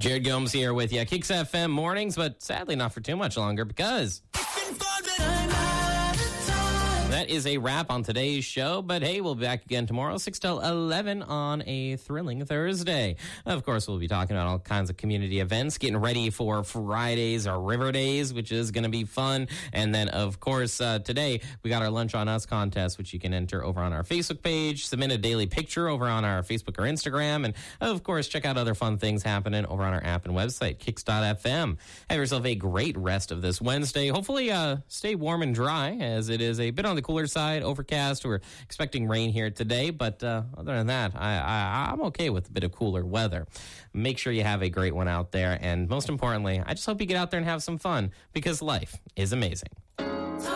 Jared Gomes here with you. Kicks FM mornings, but sadly not for too much longer because that is a wrap on today's show. But hey, we'll be back again tomorrow, 6 till 11 on a thrilling Thursday. Of course, we'll be talking about all kinds of community events, getting ready for Fridays or River Days, which is going to be fun. And then, of course, today we got our Lunch on Us contest, which you can enter over on our Facebook page, submit a daily picture over on our Facebook or Instagram. And, of course, check out other fun things happening over on our app and website, kicks.fm. Have yourself a great rest of this Wednesday. Hopefully, stay warm and dry, as it is a bit on the cooler side, overcast. We're expecting rain here today, but other than that, I'm okay with a bit of cooler weather. Make sure you have a great one out there, and most importantly, I just hope you get out there and have some fun, because life is amazing.